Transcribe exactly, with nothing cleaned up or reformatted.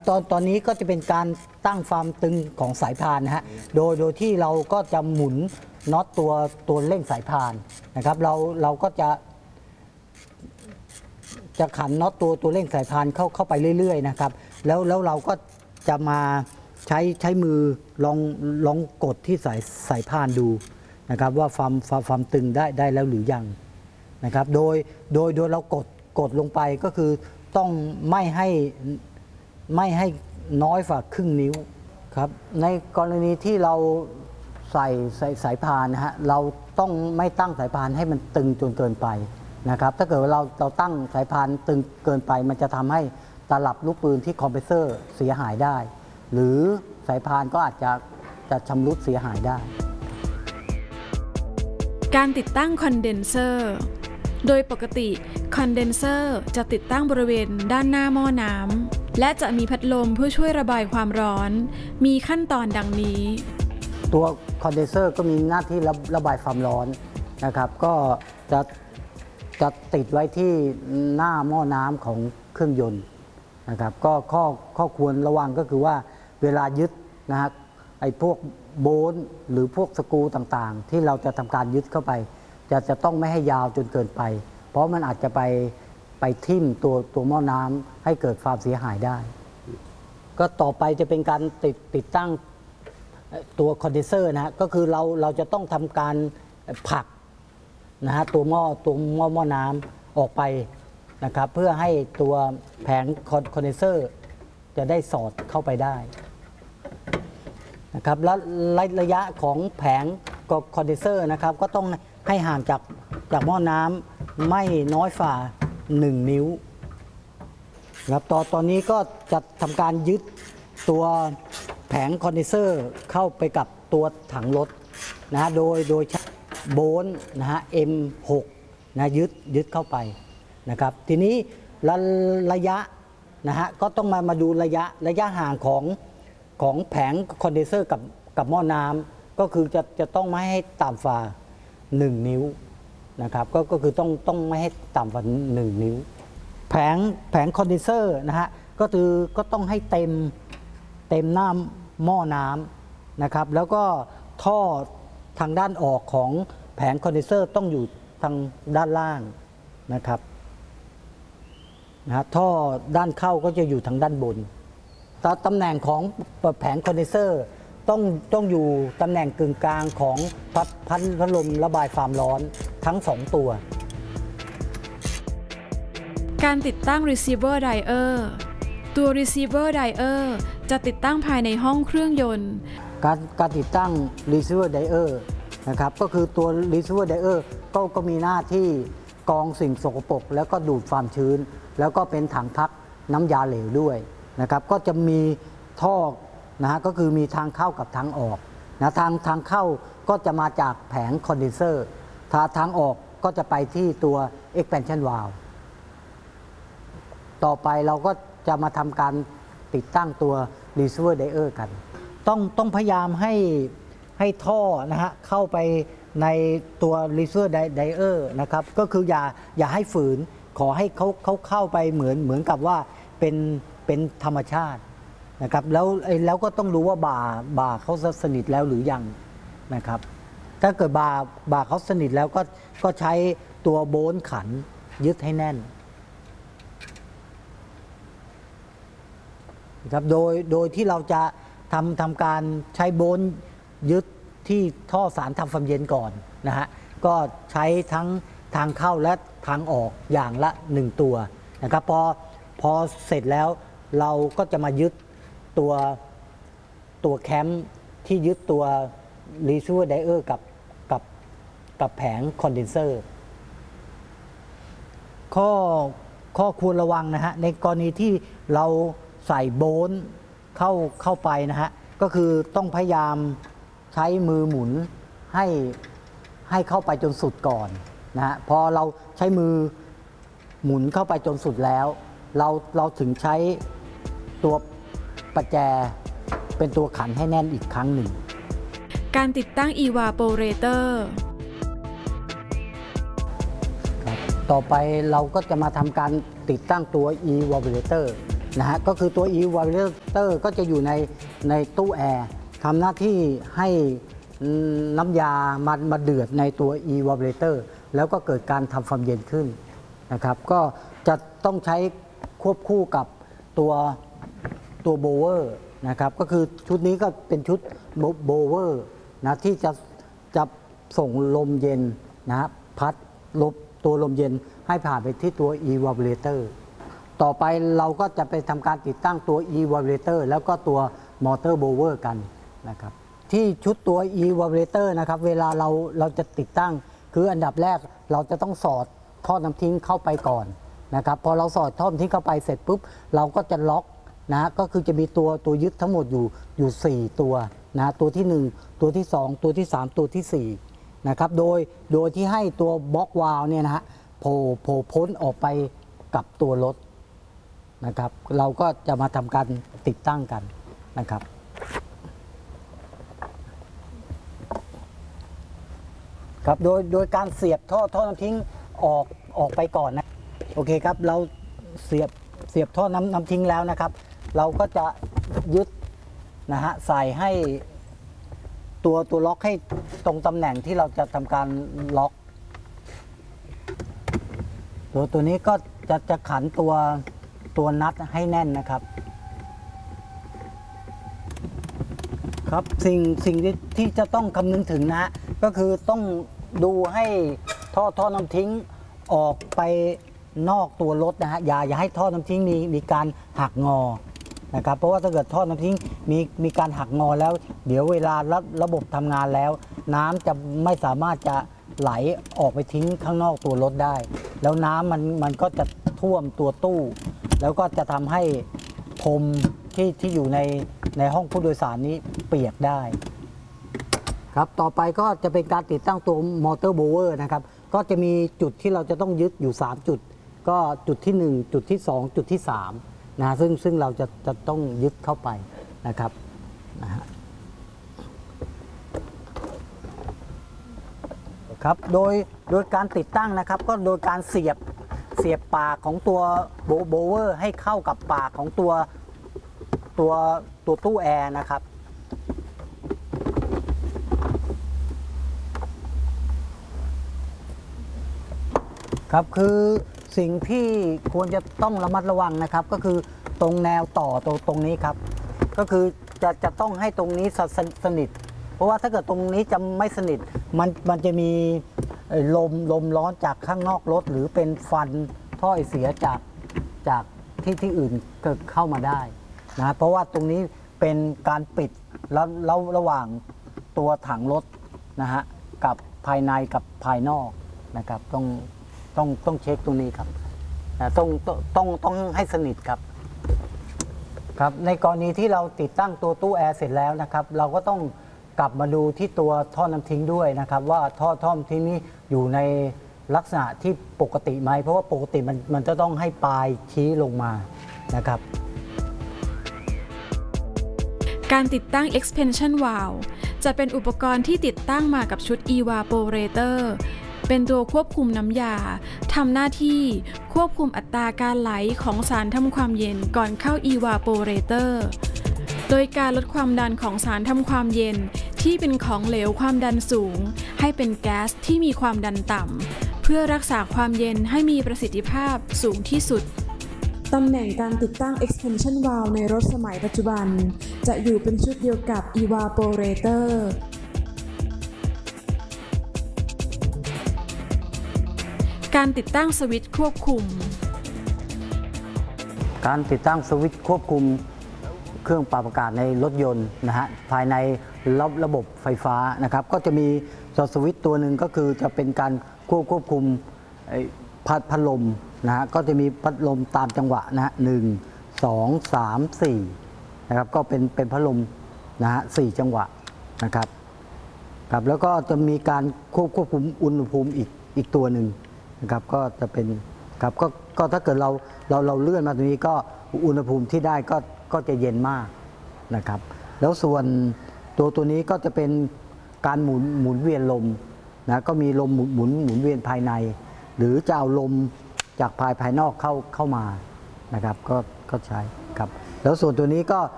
ตอนตอนนี้ก็จะเป็นการตั้งความตึงของสายพานนะฮะ โดยโดยที่เราก็จะหมุนน็อตตัวตัวเร่งสายพานนะครับ เราเราก็จะจะขันน็อตตัวตัวเร่งสายพานเข้าเข้าไปเรื่อยๆนะครับ แล้วแล้วเราก็จะมาใช้ใช้มือลองลองกดที่สายสายพานดูนะครับว่าความความความตึงได้ได้แล้วหรือยังนะครับ โดยโดยโดยเรากดกดลงไปก็คือต้องไม่ให้ไม่ให้น้อยกว่าครึ่งนิ้วครับในกรณีที่เราใส่ใส่สายพานนะฮะเราต้องไม่ตั้งสายพานให้มันตึงจนเกินไปนะครับถ้าเกิดว่าเราเราตั้งสายพานตึงเกินไปมันจะทำให้ตลับลูกปืนที่คอมเพรสเซอร์เสียหายได้หรือสายพานก็อาจจะจะชำรุดเสียหายได้การติดตั้งคอนเดนเซอร์โดยปกติคอนเดนเซอร์จะติดตั้งบริเวณด้านหน้าหม้อน้ำและจะมีพัดลมเพื่อช่วยระบายความร้อนมีขั้นตอนดังนี้ตัวคอนเดนเซอร์ก็มีหน้าที่ระระบายความร้อนนะครับก็จะจะติดไว้ที่หน้าหม้อน้ำของเครื่องยนต์นะครับก็ข้อข้อควรระวังก็คือว่าเวลายึดนะฮะไอ้พวกโบนหรือพวกสกรูต่างๆที่เราจะทำการยึดเข้าไปจะจะต้องไม่ให้ยาวจนเกินไปเพราะมันอาจจะไปไปทิ่มตัวตัวหม้อน้ำให้เกิดความเสียหายได้ก็ต่อไปจะเป็นการติดติดตั้งตัวคอนเดนเซอร์นะฮะก็คือเราเราจะต้องทำการผลักนะฮะตัวหม้อตัวหม้อหม้อน้ำออกไปนะครับเพื่อให้ตัวแผงคอนเดนเซอร์จะได้สอดเข้าไปได้นะครับและระยะของแผงคอนเดนเซอร์นะครับก็ต้องให้ห่างจากจากหม้อน้ำไม่น้อยฝ่าหนึ่งนิ้วครับตอนตอนนี้ก็จะทำการยึดตัวแผงคอนเดนเซอร์เข้าไปกับตัวถังรถนะโดยโดยใช้โบนนะฮะ เอ็ม หก นะยึดยึดเข้าไปนะครับทีนี้ระระยะนะฮะก็ต้องมามาดูระยะระยะห่างของของแผงคอนเดนเซอร์กับกับหม้อน้ำก็คือจะจะต้องไม่ให้ต่ำฝ่าหนึ่งนิ้วนะครับก็ก็คือต้องต้องไม่ให้ต่ำกว่าหนึ่งนิ้วแผงแผงคอนเดนเซอร์นะฮะก็คือก็ต้องให้เต็มเต็มหน้าหม้อน้ำนะครับแล้วก็ท่อทางด้านออกของแผงคอนเดนเซอร์ต้องอยู่ทางด้านล่างนะครับนะฮะท่อด้านเข้าก็จะอยู่ทางด้านบนตำแหน่งของแผงคอนเดนเซอร์ต้องต้องอยู่ตำแหน่งกึ่งกลางของพัดพัดลมระบายความร้อนทั้งสองตัวการติดตั้ง receiver dryer ตัว receiver dryer จะติดตั้งภายในห้องเครื่องยนต์การการติดตั้ง receiver dryer นะครับก็คือตัว receiver dryer ก็ก็มีหน้าที่กรองสิ่งสกปรกแล้วก็ดูดความชื้นแล้วก็เป็นถังพักน้ำยาเหลวด้วยนะครับก็จะมีท่อนะฮะก็คือมีทางเข้ากับทางออกนะทางทางเข้าก็จะมาจากแผงคอนเดนเซอร์ทางทางออกก็จะไปที่ตัว expansion valve ต่อไปเราก็จะมาทำการติดตั้งตัว receiver dryer กันต้องต้องพยายามให้ให้ท่อนะฮะเข้าไปในตัว receiver dryer นะครับก็คืออย่าอย่าให้ฝืนขอให้เขาเขาเข้าไปเหมือนเหมือนกับว่าเป็นเป็นธรรมชาตินะครับแล้วแล้วก็ต้องรู้ว่าบ่าบ่าเขาสนิทแล้วหรือยังนะครับถ้าเกิดบ่าบ่าเขาสนิทแล้วก็ก็ใช้ตัวโบนขันยึดให้แน่นนะครับโดยโดยที่เราจะทำทำการใช้โบนยึดที่ท่อสารทำความเย็นก่อนนะฮะก็ใช้ทั้งทางเข้าและทางออกอย่างละหนึ่งตัวนะครับพอพอเสร็จแล้วเราก็จะมายึดตัวตัวแคมที่ยึดตัว receiver dryer กับกับกับแผงคอนเดนเซอร์ข้อข้อควรระวังนะฮะในกรณีที่เราใส่โบนเข้าเข้าไปนะฮะก็คือต้องพยายามใช้มือหมุนให้ให้เข้าไปจนสุดก่อนนะฮะพอเราใช้มือหมุนเข้าไปจนสุดแล้วเราเราถึงใช้ตัวประแจเป็นตัวขันให้แน่นอีกครั้งหนึ่งการติดตั้ง evaporator ต่อไปเราก็จะมาทำการติดตั้งตัว evaporator นะฮะก็คือตัว evaporator ก็จะอยู่ในในตู้แอร์ทำหน้าที่ให้น้ำยามันมาเดือดในตัว evaporator แล้วก็เกิดการทำความเย็นขึ้นนะครับก็จะต้องใช้ควบคู่กับตัวตัวโบเวอร์นะครับก็คือชุดนี้ก็เป็นชุดโบเวอร์นะที่จะจะส่งลมเย็นนะฮะพัดลบตัวลมเย็นให้ผ่านไปที่ตัว evaporator ต่อไปเราก็จะไปทำการติดตั้งตัว evaporator แล้วก็ตัวมอเตอร์โบเวอร์กันนะครับที่ชุดตัว evaporator นะครับเวลาเราเราจะติดตั้งคืออันดับแรกเราจะต้องสอดท่อน้ำทิ้งเข้าไปก่อนนะครับพอเราสอดท่อน้ำทิ้งเข้าไปเสร็จปุ๊บเราก็จะล็อกนะก็คือจะมีตัวตัวยึดทั้งหมดอยู่อยู่สี่ตัวนะตัวที่หนึ่งตัวที่สองตัวที่สามตัวที่สี่นะครับโดยโดยที่ให้ตัวบล็อกวาล์วเนี่ยนะฮะโผล่โผล่พ้นออกไปกับตัวรถนะครับเราก็จะมาทำการติดตั้งกันนะครับครับโดยโดยการเสียบท่อท่อน้ำทิ้งออกออกไปก่อนนะโอเคครับเราเสียบเสียบท่อน้ำน้ำทิ้งแล้วนะครับเราก็จะยึดนะฮะใส่ให้ตัวตัวล็อกให้ตรงตำแหน่งที่เราจะทำการล็อกตัวตัวนี้ก็จะจะขันตัวตัวนัดให้แน่นนะครับครับสิ่งสิ่งที่ที่จะต้องคำนึงถึงนะก็คือต้องดูให้ท่อท่อน้ำทิ้งออกไปนอกตัวรถนะฮะอย่าอย่าให้ท่อน้ำทิ้งมีมีการหักงอนะครับเพราะว่าถ้าเกิดท่อน้ำทิ้งมีมีการหักงอแล้วเดี๋ยวเวลาระระบบทำงานแล้วน้ำจะไม่สามารถจะไหลออกไปทิ้งข้างนอกตัวรถได้แล้วน้ำมันมันก็จะท่วมตัวตู้แล้วก็จะทำให้พรมที่ที่อยู่ในในห้องผู้โดยสารนี้เปียกได้ครับต่อไปก็จะเป็นการติดตั้งตัวมอเตอร์โบเวอร์นะครับก็จะมีจุดที่เราจะต้องยึดอยู่สามจุดก็จุดที่หนึ่งจุดที่สองจุดที่สามนะซึ่งซึ่งเราจะจะต้องยึดเข้าไปนะครับนะฮะครับโดยโดยการติดตั้งนะครับก็โดยการเสียบเสียบปากของตัวโบเวอร์ให้เข้ากับปากของตัวตัวตัวตู้แอร์นะครับครับคือสิ่งที่ควรจะต้องระมัดระวังนะครับก็คือตรงแนวต่อตรงตรงนี้ครับก็คือจะจะต้องให้ตรงนี้สสนิทเพราะว่าถ้าเกิดตรงนี้จะไม่สนิทมันมันจะมีลมลมร้อนจากข้างนอกรถหรือเป็นฟันท่อไอเสียจากจากที่ที่อื่นเกิดเข้ามาได้นะเพราะว่าตรงนี้เป็นการปิดแล้วแล้วระหว่างตัวถังรถนะฮะกับภายในกับภายนอกนะครับต้องต้องต้องเช็คตรงนี้ครับต้องต้องต้องให้สนิทครับครับในกรณีที่เราติดตั้งตัวตู้แอร์เสร็จแล้วนะครับเราก็ต้องกลับมาดูที่ตัวท่อน้ำทิ้งด้วยนะครับว่าท่อท่อน้ำทิ้งนี้อยู่ในลักษณะที่ปกติไหมเพราะว่าปกติมันมันจะต้องให้ปลายชี้ลงมานะครับการติดตั้ง expansion valve จะเป็นอุปกรณ์ที่ติดตั้งมากับชุด evaporator เป็นตัวควบคุมน้ำยาทำหน้าที่ควบคุมอัตราการไหลของสารทำความเย็นก่อนเข้า evaporator โดยการลดความดันของสารทำความเย็นที่เป็นของเหลวความดันสูงให้เป็นแก๊สที่มีความดันต่ำเพื่อรักษาความเย็นให้มีประสิทธิภาพสูงที่สุดตำแหน่งการติดตั้ง expansion valve ในรถสมัยปัจจุบันจะอยู่เป็นชุดเดียวกับ evaporatorการติดตั้งสวิตช์ควบคุมการติดตั้งสวิตช์ควบคุมเครื่องปรับอากาศในรถยนต์นะฮะภายในระระบบไฟฟ้านะครับก็จะมีสวิตช์ตัวหนึ่งก็คือจะเป็นการควบควบคุมพัดพัดลมนะฮะก็จะมีพัดลมตามจังหวะนะฮะหนึ่งสองสามสี่นะครับก็เป็นเป็นพัดลมนะฮะสี่จังหวะนะครับครับแล้วก็จะมีการควบควบคุมอุณหภูมิอีกอีกตัวหนึ่งนะครับก็จะเป็นครับก็ก็ถ้าเกิดเราเราเราเลื่อนมาตรงนี้ก็อุณหภูมิที่ได้ก็ก็จะเย็นมากนะครับแล้วส่วนตัวตัวนี้ก็จะเป็นการหมุนหมุนเวียนลมนะก็มีลมหมุนหมุนหมุนเวียนภายในหรือจะเอาลมจากภายภายนอกเข้าเข้ามานะครับก็ก็ใช้แล้วส่วนตัวนี้ก็